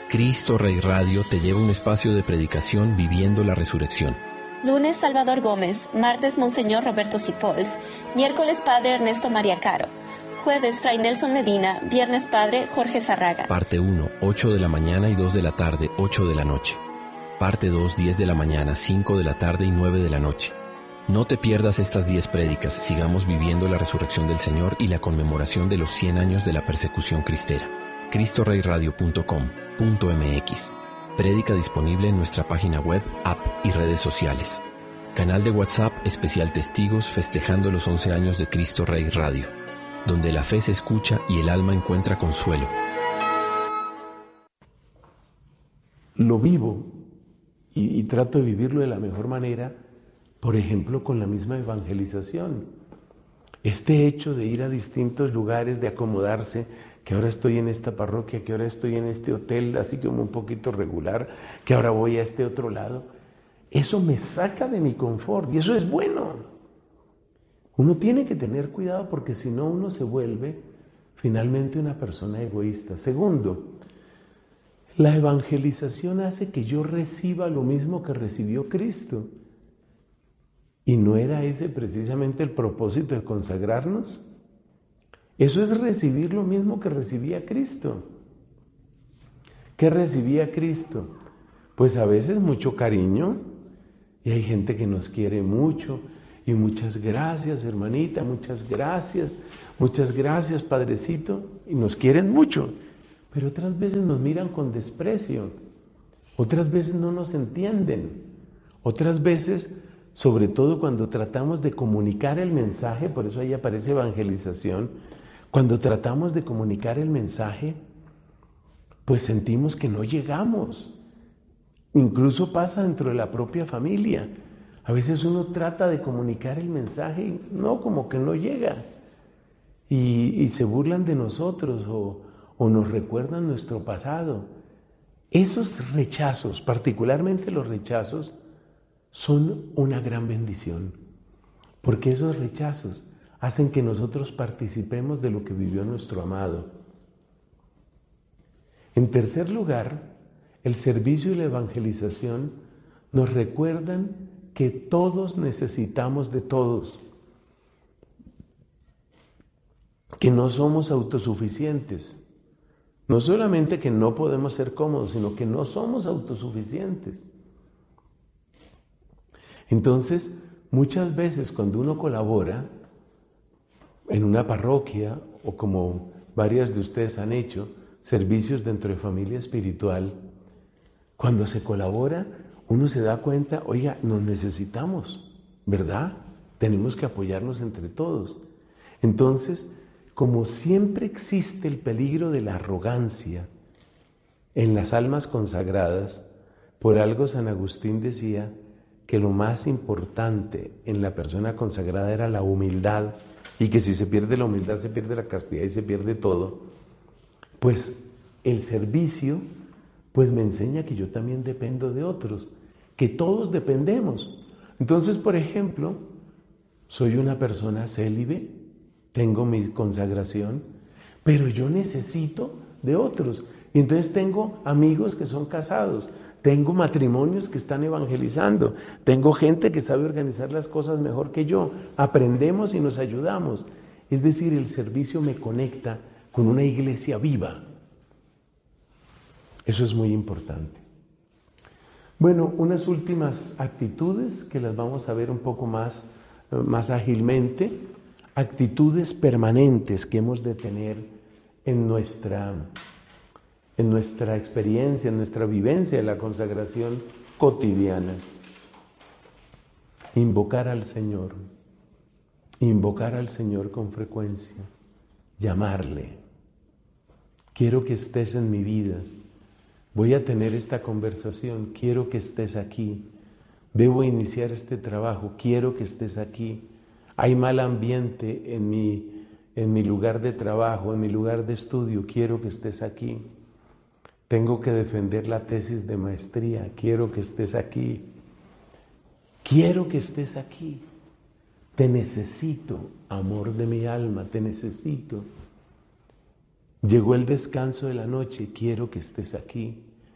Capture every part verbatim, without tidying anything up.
Cristo Rey Radio te lleva a un espacio de predicación viviendo la resurrección. Lunes, Salvador Gómez. Martes, Monseñor Roberto Sipols. Miércoles, Padre Ernesto María Caro. Jueves, Fray Nelson Medina. Viernes, Padre Jorge Zarraga. Parte uno, ocho de la mañana y dos de la tarde, ocho de la noche. Parte dos, diez de la mañana, cinco de la tarde y nueve de la noche. No te pierdas estas diez prédicas. Sigamos viviendo la resurrección del Señor y la conmemoración de los cien años de la persecución cristera. cristo rey radio punto com punto m x. Prédica disponible en nuestra página web, app y redes sociales. Canal de WhatsApp especial Testigos festejando los once años de Cristo Rey Radio, donde la fe se escucha y el alma encuentra consuelo. Lo vivo y, y trato de vivirlo de la mejor manera, por ejemplo, con la misma evangelización. Este hecho de ir a distintos lugares, de acomodarse, que ahora estoy en esta parroquia, que ahora estoy en este hotel, así como un poquito regular, que ahora voy a este otro lado, eso me saca de mi confort y eso es bueno. Uno tiene que tener cuidado porque si no uno se vuelve finalmente una persona egoísta. Segundo, la evangelización hace que yo reciba lo mismo que recibió Cristo. ¿Y no era ese precisamente el propósito de consagrarnos? Eso es recibir lo mismo que recibía Cristo. ¿Qué recibía Cristo? Pues a veces mucho cariño, y hay gente que nos quiere mucho, y muchas gracias, hermanita, muchas gracias, muchas gracias, Padrecito, y nos quieren mucho, pero otras veces nos miran con desprecio, otras veces no nos entienden, otras veces, sobre todo cuando tratamos de comunicar el mensaje, por eso ahí aparece evangelización, cuando tratamos de comunicar el mensaje, pues sentimos que no llegamos. Incluso pasa dentro de la propia familia. A veces uno trata de comunicar el mensaje y no, como que no llega. Y, y se burlan de nosotros o, o nos recuerdan nuestro pasado. Esos rechazos, particularmente los rechazos, son una gran bendición. Porque esos rechazos hacen que nosotros participemos de lo que vivió nuestro amado. En tercer lugar, el servicio y la evangelización nos recuerdan que todos necesitamos de todos, que no somos autosuficientes. No solamente que no podemos ser cómodos, sino que no somos autosuficientes. Entonces, muchas veces cuando uno colabora en una parroquia, o como varias de ustedes han hecho, servicios dentro de familia espiritual, cuando se colabora, uno se da cuenta, oiga, nos necesitamos, ¿verdad? Tenemos que apoyarnos entre todos. Entonces, como siempre existe el peligro de la arrogancia en las almas consagradas, por algo San Agustín decía que lo más importante en la persona consagrada era la humildad, y que si se pierde la humildad, se pierde la castidad y se pierde todo. Pues el servicio, pues me enseña que yo también dependo de otros, que todos dependemos. Entonces, por ejemplo, soy una persona célibe, tengo mi consagración, pero yo necesito de otros. Y entonces tengo amigos que son casados, tengo matrimonios que están evangelizando, tengo gente que sabe organizar las cosas mejor que yo, aprendemos y nos ayudamos. Es decir, el servicio me conecta con una iglesia viva. Eso es muy importante. Bueno, unas últimas actitudes que las vamos a ver un poco más, más ágilmente, actitudes permanentes que hemos de tener en nuestra en nuestra experiencia, en nuestra vivencia de la consagración cotidiana. Invocar al Señor, invocar al Señor con frecuencia, llamarle. Quiero que estés en mi vida, voy a tener esta conversación, quiero que estés aquí, debo iniciar este trabajo, quiero que estés aquí. Hay mal ambiente en mi, en mi lugar de trabajo, en mi lugar de estudio, quiero que estés aquí. Tengo que defender la tesis de maestría, quiero que estés aquí. Quiero que estés aquí. Te necesito, amor de mi alma, te necesito. Llegó el descanso de la noche, quiero que estés aquí.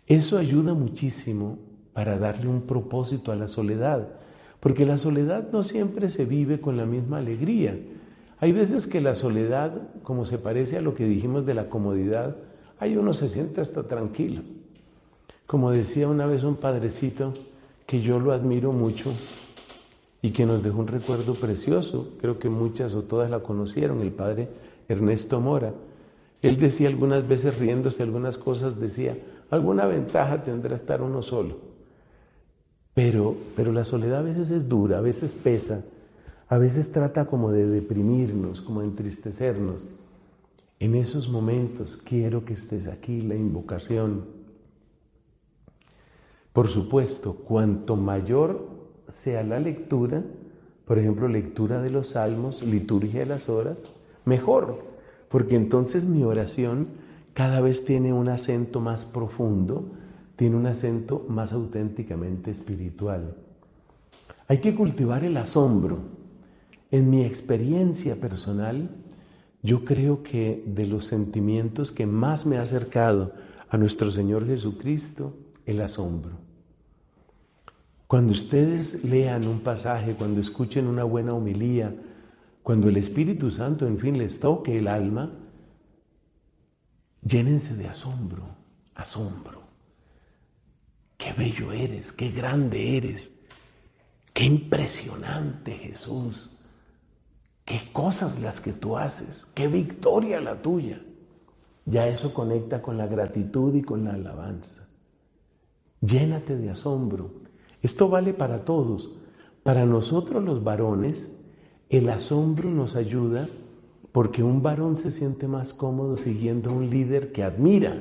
Eso ayuda muchísimo para darle un propósito a la soledad, porque la soledad no siempre se vive con la misma alegría. Hay veces que la soledad, como se parece a lo que dijimos de la comodidad, ahí uno se siente hasta tranquilo. Como decía una vez un padrecito, que yo lo admiro mucho y que nos dejó un recuerdo precioso, creo que muchas o todas la conocieron, el padre Ernesto Mora. Él decía algunas veces, riéndose algunas cosas, decía, alguna ventaja tendrá estar uno solo. Pero, pero la soledad a veces es dura, a veces pesa, a veces trata como de deprimirnos, como de entristecernos. En esos momentos quiero que estés aquí, la invocación. Por supuesto, cuanto mayor sea la lectura, por ejemplo, lectura de los salmos, liturgia de las horas, mejor, porque entonces mi oración cada vez tiene un acento más profundo, tiene un acento más auténticamente espiritual. Hay que cultivar el asombro. En mi experiencia personal, yo creo que de los sentimientos que más me ha acercado a nuestro Señor Jesucristo, el asombro. Cuando ustedes lean un pasaje, cuando escuchen una buena homilía, cuando el Espíritu Santo, en fin, les toque el alma, llénense de asombro, asombro. Qué bello eres, qué grande eres, qué impresionante Jesús, qué cosas las que tú haces, qué victoria la tuya. Ya eso conecta con la gratitud y con la alabanza. Llénate de asombro. Esto vale para todos. Para nosotros los varones, el asombro nos ayuda porque un varón se siente más cómodo siguiendo a un líder que admira.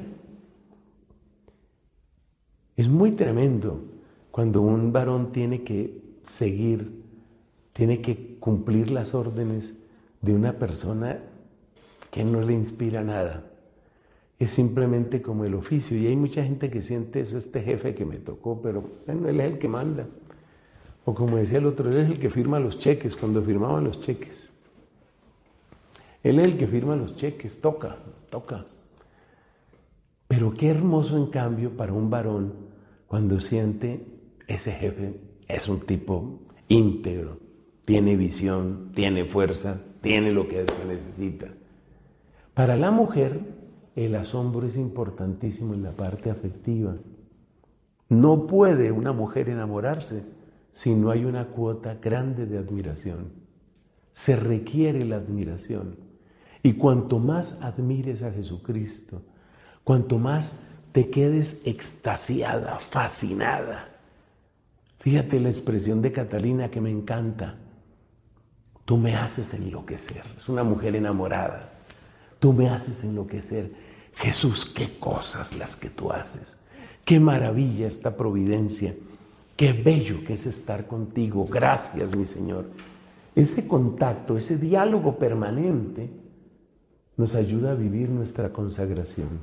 Es muy tremendo cuando un varón tiene que seguir, tiene que cumplir las órdenes de una persona que no le inspira nada. Es simplemente como el oficio, y hay mucha gente que siente eso, este jefe que me tocó, pero bueno, él es el que manda. O como decía el otro, él es el que firma los cheques, cuando firmaban los cheques. Él es el que firma los cheques, toca, toca. Pero qué hermoso en cambio para un varón cuando siente ese jefe es un tipo íntegro, tiene visión, tiene fuerza, tiene lo que se necesita. Para la mujer, el asombro es importantísimo en la parte afectiva. No puede una mujer enamorarse si no hay una cuota grande de admiración. Se requiere la admiración. Y cuanto más admires a Jesucristo, cuanto más te quedes extasiada, fascinada. Fíjate la expresión de Catalina que me encanta. Tú me haces enloquecer. Es una mujer enamorada. Tú me haces enloquecer. Jesús, qué cosas las que tú haces. Qué maravilla esta providencia. Qué bello que es estar contigo. Gracias, mi Señor. Ese contacto, ese diálogo permanente nos ayuda a vivir nuestra consagración.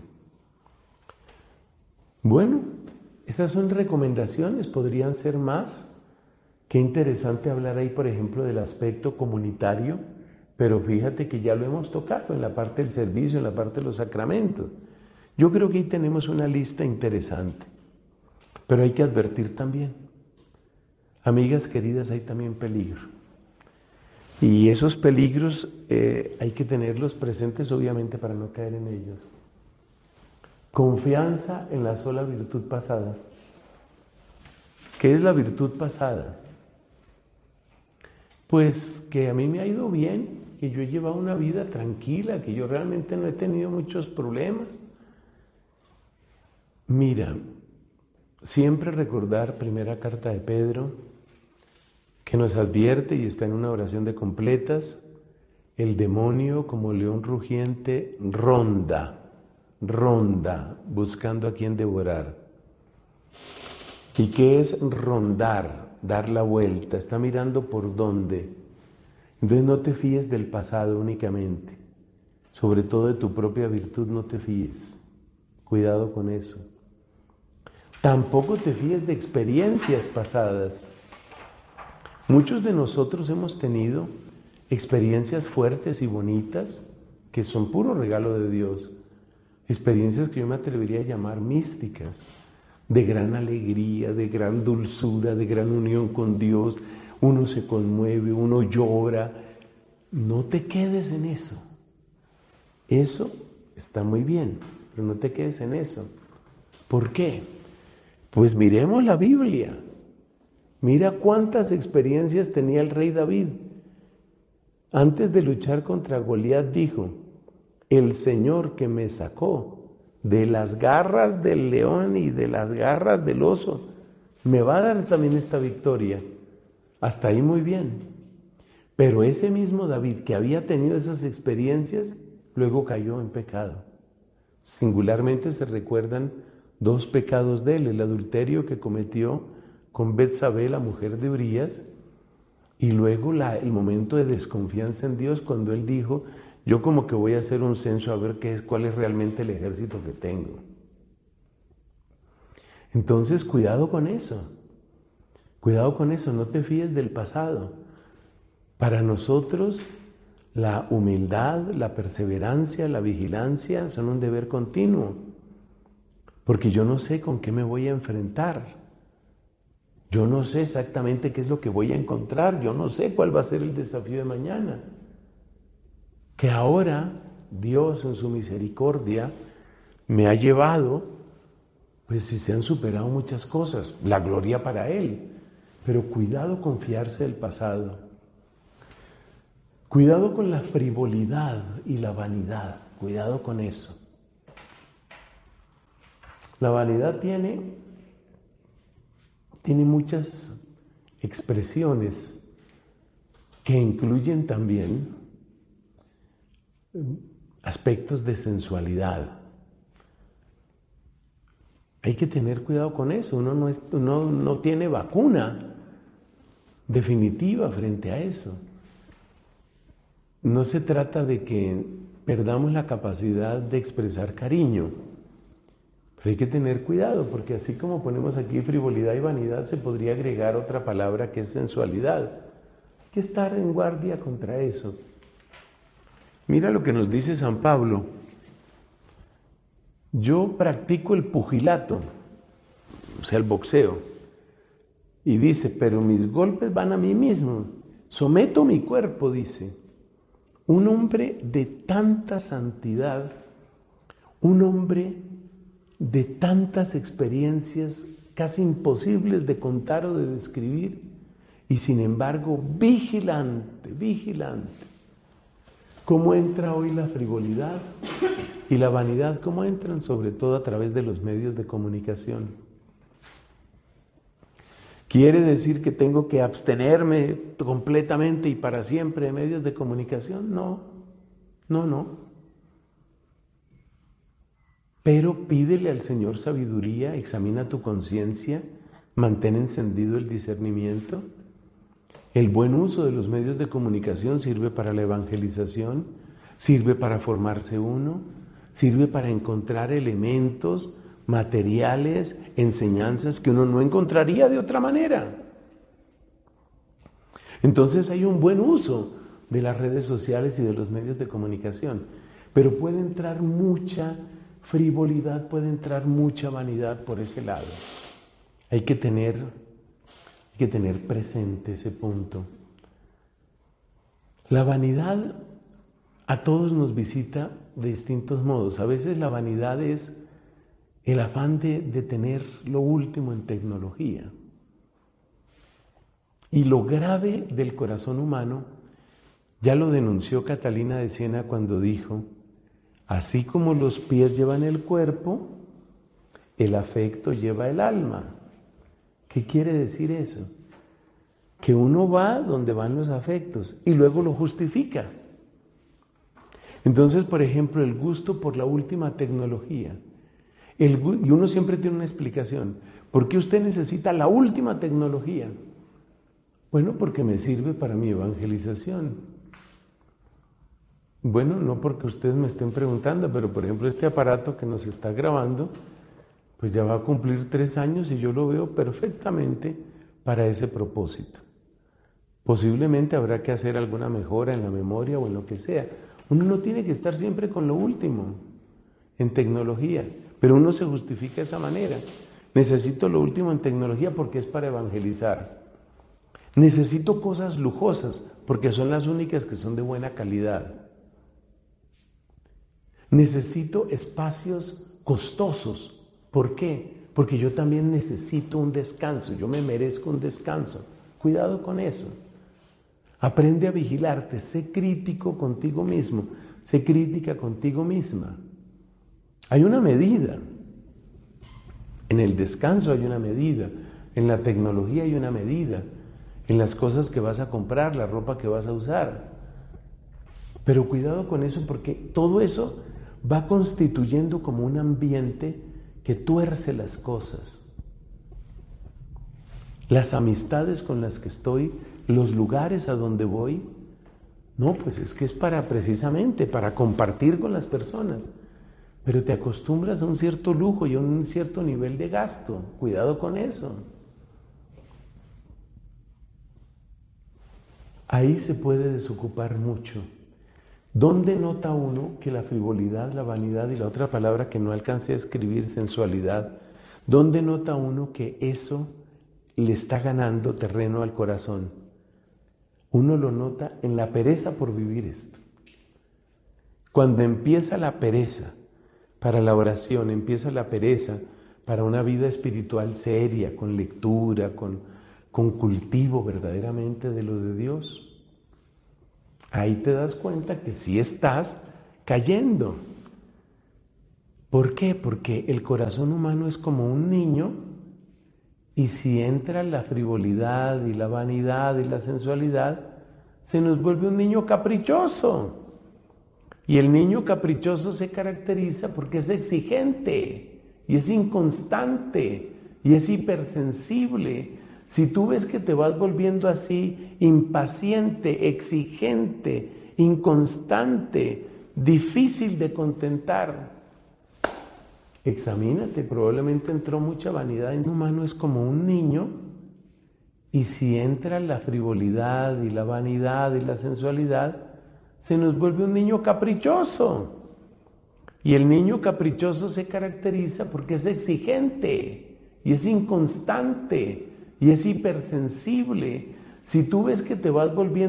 Bueno, esas son recomendaciones, podrían ser más. Qué interesante hablar ahí, por ejemplo, del aspecto comunitario, pero fíjate que ya lo hemos tocado en la parte del servicio, en la parte de los sacramentos. Yo creo que ahí tenemos una lista interesante, pero hay que advertir también. Amigas queridas, hay también peligro. Y esos peligros eh, hay que tenerlos presentes, obviamente, para no caer en ellos. Confianza en la sola virtud pasada. ¿Qué es la virtud pasada? Pues que a mí me ha ido bien, que yo he llevado una vida tranquila, que yo realmente no he tenido muchos problemas. Mira, siempre recordar primera carta de Pedro, que nos advierte y está en una oración de completas, el demonio como león rugiente ronda, ronda, buscando a quien devorar. ¿Y qué es rondar? Dar la vuelta, está mirando por dónde. Entonces no te fíes del pasado únicamente, sobre todo de tu propia virtud no te fíes, cuidado con eso. Tampoco te fíes de experiencias pasadas. Muchos de nosotros hemos tenido experiencias fuertes y bonitas que son puro regalo de Dios, experiencias que yo me atrevería a llamar místicas, de gran alegría, de gran dulzura, de gran unión con Dios. Uno se conmueve, uno llora. No te quedes en eso. Eso está muy bien, pero no te quedes en eso. ¿Por qué? Pues miremos la Biblia. Mira cuántas experiencias tenía el rey David. Antes de luchar contra Goliat dijo: el Señor que me sacó de las garras del león y de las garras del oso, me va a dar también esta victoria. Hasta ahí muy bien. Pero ese mismo David que había tenido esas experiencias, luego cayó en pecado. Singularmente se recuerdan dos pecados de él: el adulterio que cometió con Betsabé, la mujer de Urías, y luego la, el momento de desconfianza en Dios cuando él dijo: yo como que voy a hacer un censo a ver qué es, cuál es realmente el ejército que tengo. Entonces, cuidado con eso. Cuidado con eso, no te fíes del pasado. Para nosotros, la humildad, la perseverancia, la vigilancia son un deber continuo. Porque yo no sé con qué me voy a enfrentar. Yo no sé exactamente qué es lo que voy a encontrar. Yo no sé cuál va a ser el desafío de mañana. Que ahora Dios en su misericordia me ha llevado, pues si se han superado muchas cosas, la gloria para Él. Pero cuidado con fiarse del pasado. Cuidado con la frivolidad y la vanidad. Cuidado con eso. La vanidad tiene, tiene muchas expresiones que incluyen también aspectos de sensualidad. Hay que tener cuidado con eso. Uno no, es, uno no tiene vacuna definitiva frente a eso. No se trata de que perdamos la capacidad de expresar cariño, pero hay que tener cuidado, porque así como ponemos aquí frivolidad y vanidad, se podría agregar otra palabra que es sensualidad. Hay que estar en guardia contra eso. Mira lo que nos dice San Pablo: yo practico el pugilato, o sea, el boxeo, y dice, pero mis golpes van a mí mismo, someto mi cuerpo, dice. Un hombre de tanta santidad, un hombre de tantas experiencias casi imposibles de contar o de describir, y sin embargo vigilante, vigilante. ¿Cómo entra hoy la frivolidad y la vanidad? ¿Cómo entran? Sobre todo a través de los medios de comunicación. ¿Quiere decir que tengo que abstenerme completamente y para siempre de medios de comunicación? No, no, no. Pero pídele al Señor sabiduría, examina tu conciencia, mantén encendido el discernimiento. El buen uso de los medios de comunicación sirve para la evangelización, sirve para formarse uno, sirve para encontrar elementos, materiales, enseñanzas que uno no encontraría de otra manera. Entonces hay un buen uso de las redes sociales y de los medios de comunicación, pero puede entrar mucha frivolidad, puede entrar mucha vanidad por ese lado. Hay que tener, hay que tener presente ese punto. La vanidad a todos nos visita de distintos modos. A veces la vanidad es el afán de, de tener lo último en tecnología. Y lo grave del corazón humano, ya lo denunció Catalina de Siena cuando dijo: así como los pies llevan el cuerpo, el afecto lleva el alma. ¿Qué quiere decir eso? Que uno va donde van los afectos y luego lo justifica. Entonces, por ejemplo, el gusto por la última tecnología. El, y uno siempre tiene una explicación. ¿Por qué usted necesita la última tecnología? Bueno, porque me sirve para mi evangelización. Bueno, no porque ustedes me estén preguntando, pero por ejemplo este aparato que nos está grabando, pues ya va a cumplir tres años y yo lo veo perfectamente para ese propósito. Posiblemente habrá que hacer alguna mejora en la memoria o en lo que sea. Uno no tiene que estar siempre con lo último en tecnología, pero uno se justifica de esa manera. Necesito lo último en tecnología porque es para evangelizar. Necesito cosas lujosas porque son las únicas que son de buena calidad. Necesito espacios costosos. ¿Por qué? Porque yo también necesito un descanso. Yo me merezco un descanso. Cuidado con eso. Aprende a vigilarte. Sé crítico contigo mismo. Sé crítica contigo misma. Hay una medida. En el descanso hay una medida. En la tecnología hay una medida. En las cosas que vas a comprar, la ropa que vas a usar. Pero cuidado con eso porque todo eso va constituyendo como un ambiente que tuerce las cosas. Las amistades con las que estoy, los lugares a donde voy, no, pues es que es para precisamente, para compartir con las personas. Pero te acostumbras a un cierto lujo y a un cierto nivel de gasto. Cuidado con eso. Ahí se puede desocupar mucho. ¿Dónde nota uno que la frivolidad, la vanidad y la otra palabra que no alcancé a escribir, sensualidad, dónde nota uno que eso le está ganando terreno al corazón? Uno lo nota en la pereza por vivir esto. Cuando empieza la pereza para la oración, empieza la pereza para una vida espiritual seria, con lectura, con, con cultivo verdaderamente de lo de Dios. Ahí te das cuenta que sí estás cayendo. ¿Por qué? Porque el corazón humano es como un niño y si entra la frivolidad y la vanidad y la sensualidad, se nos vuelve un niño caprichoso. Y el niño caprichoso se caracteriza porque es exigente y es inconstante y es hipersensible. Si tú ves que te vas volviendo así, impaciente, exigente, inconstante, difícil de contentar, examínate, probablemente entró mucha vanidad. El humano es como un niño y si entra la frivolidad y la vanidad y la sensualidad, se nos vuelve un niño caprichoso. Y el niño caprichoso se caracteriza porque es exigente y es inconstante y es hipersensible. Si tú ves que te vas volviendo